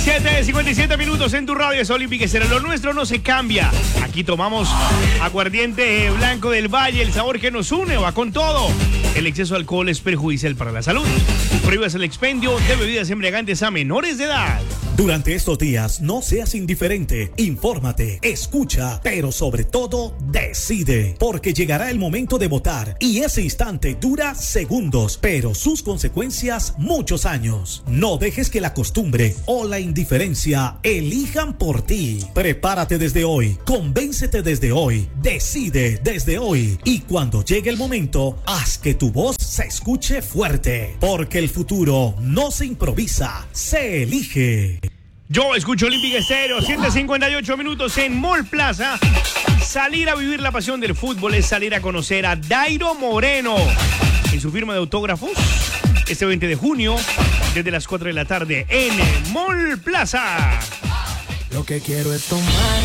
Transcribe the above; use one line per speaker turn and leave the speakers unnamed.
7:57 en tu radio. Es Olímpica Estéreo. Lo nuestro no se cambia. Aquí tomamos aguardiente blanco del Valle. El sabor que nos une va con todo. El exceso de alcohol es perjudicial para la salud. Prohíbas el expendio de bebidas embriagantes a menores de edad.
Durante estos días, no seas indiferente. Infórmate, escucha, pero sobre todo, decide. Porque llegará el momento de votar y ese instante dura segundos, pero sus consecuencias muchos años. No dejes que la costumbre o la indiferencia elijan por ti. Prepárate desde hoy, convéncete desde hoy, decide desde hoy. Y cuando llegue el momento, haz que tu voz se escuche fuerte. Porque el futuro no se improvisa, se elige.
Yo escucho Olímpica Estéreo, 158 minutos en Mall Plaza. Salir a vivir la pasión del fútbol es salir a conocer a Dairo Moreno en su firma de autógrafos este 20 de junio desde las 4 de la tarde en Mall Plaza.
Lo que quiero es tomar